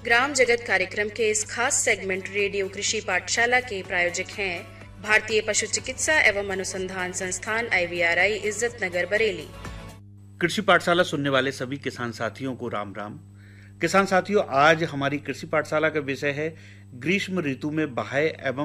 ग्राम जगत कार्यक्रम के इस खास सेगमेंट रेडियो कृषि पाठशाला के प्रायोजक हैं भारतीय पशु चिकित्सा एवं अनुसंधान संस्थान IVRI इज्जत नगर बरेली। कृषि पाठशाला सुनने वाले सभी किसान साथियों को राम राम। किसान साथियों, आज हमारी कृषि पाठशाला का विषय है ग्रीष्म ऋतु में बाह्य एवं